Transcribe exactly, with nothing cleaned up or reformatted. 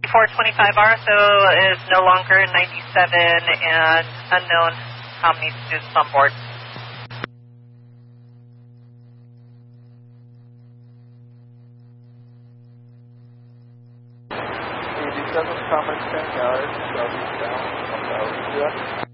four twenty-five R S O is no longer ninety-seven and unknown how many students on board. eighty-seven, Comet ten yards, southeastbound, one thousand.